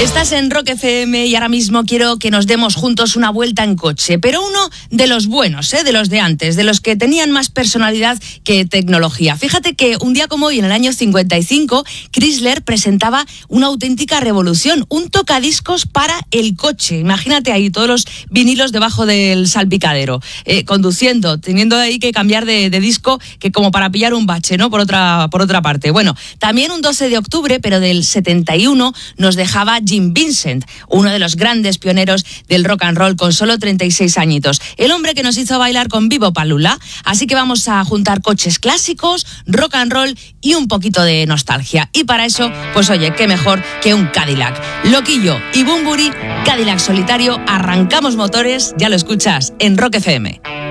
Estás en Rock FM y ahora mismo quiero que nos demos juntos una vuelta en coche, pero uno de los buenos, de los de antes, de los que tenían más personalidad que tecnología. Fíjate que un día como hoy, en el año 55, Chrysler presentaba una auténtica revolución, un tocadiscos para el coche. Imagínate ahí todos los vinilos debajo del salpicadero, conduciendo, teniendo ahí que cambiar de disco, que como para pillar un bache, ¿no? Por otra parte. Bueno, también un 12 de octubre, pero del 71, nos dejaba Jim Vincent, uno de los grandes pioneros del rock and roll, con solo 36 añitos. El hombre que nos hizo bailar con Vivo Palula. Así que vamos a juntar coches clásicos, rock and roll y un poquito de nostalgia. Y para eso, pues oye, qué mejor que un Cadillac. Loquillo y Bunbury, Cadillac solitario, arrancamos motores, ya lo escuchas en Rock FM.